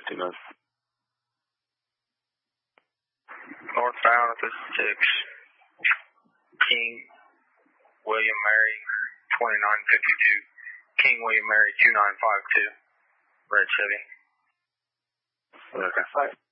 29. Northbound at the 6. King William Mary 2952. King William Mary 2952. Red Chevy. Okay.